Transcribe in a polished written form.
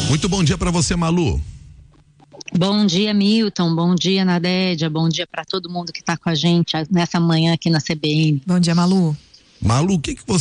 Muito bom dia para você, Malu. Bom dia, Milton. Bom dia, Nadédia. Bom dia para todo mundo que está com a gente nessa manhã aqui na CBN. Bom dia, Malu. Malu, o que você